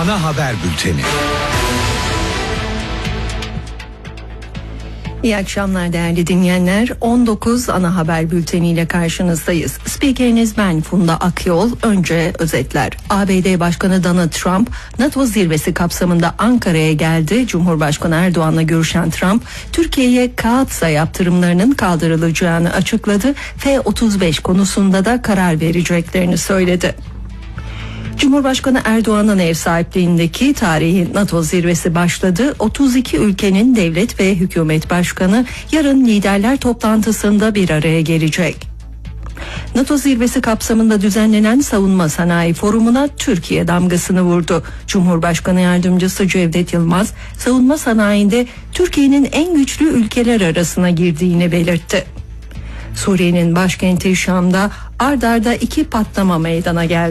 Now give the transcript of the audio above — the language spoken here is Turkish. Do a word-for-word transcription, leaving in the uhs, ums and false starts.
Ana haber bülteni. İyi akşamlar değerli dinleyenler. on dokuz ana haber bülteniyle karşınızdayız. Spikeriniz ben Funda Akyol. Önce özetler. A B D Başkanı Donald Trump NATO zirvesi kapsamında Ankara'ya geldi. Cumhurbaşkanı Erdoğan'la görüşen Trump, Türkiye'ye kağıtsa yaptırımlarının kaldırılacağını açıkladı. F otuz beş konusunda da karar vereceklerini söyledi. Cumhurbaşkanı Erdoğan'ın ev sahipliğindeki tarihi NATO zirvesi başladı. otuz iki ülkenin devlet ve hükümet başkanı yarın liderler toplantısında bir araya gelecek. NATO zirvesi kapsamında düzenlenen Savunma Sanayi Forumu'na Türkiye damgasını vurdu. Cumhurbaşkanı Yardımcısı Cevdet Yılmaz, savunma sanayinde Türkiye'nin en güçlü ülkeler arasına girdiğini belirtti. Suriye'nin başkenti Şam'da ard arda iki patlama meydana geldi.